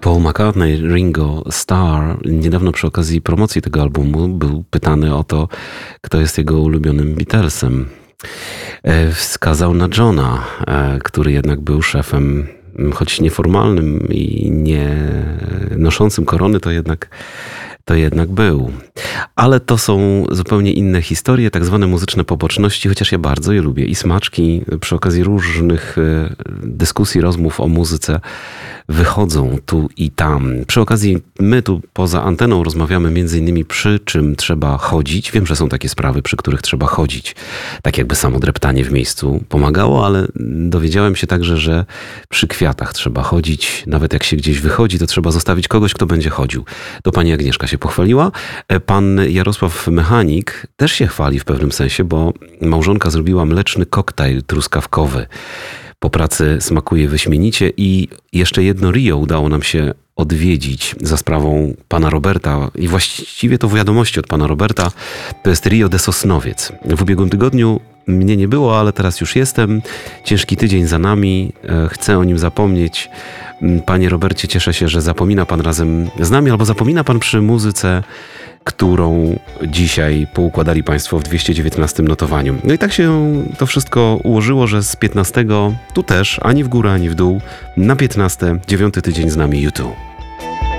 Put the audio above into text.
Paul McCartney, Ringo Starr, niedawno przy okazji promocji tego albumu był pytany o to, kto jest jego ulubionym Beatlesem. Wskazał na Johna, który jednak był szefem, choć nieformalnym i nie noszącym korony, to jednak był. Ale to są zupełnie inne historie, tak zwane muzyczne poboczności, chociaż ja bardzo je lubię. I smaczki przy okazji różnych dyskusji, rozmów o muzyce wychodzą tu i tam. Przy okazji my tu poza anteną rozmawiamy między innymi przy czym trzeba chodzić. Wiem, że są takie sprawy, przy których trzeba chodzić. Tak jakby samo dreptanie w miejscu pomagało, ale dowiedziałem się także, że przy kwiatach trzeba chodzić. Nawet jak się gdzieś wychodzi, to trzeba zostawić kogoś, kto będzie chodził. To pani Agnieszka się pochwaliła. Pan Jarosław Mechanik też się chwali w pewnym sensie, bo małżonka zrobiła mleczny koktajl truskawkowy. Po pracy smakuje wyśmienicie i jeszcze jedno Rio udało nam się odwiedzić za sprawą pana Roberta i właściwie to w wiadomości od pana Roberta. To jest Rio de Sosnowiec. W ubiegłym tygodniu mnie nie było, ale teraz już jestem. Ciężki tydzień za nami. Chcę o nim zapomnieć. Panie Robercie, cieszę się, że zapomina pan razem z nami, albo zapomina pan przy muzyce, którą dzisiaj poukładali państwo w 219 notowaniu. No i tak się to wszystko ułożyło, że z 15 tu też, ani w górę, ani w dół, na 15, 9 tydzień z nami YouTube.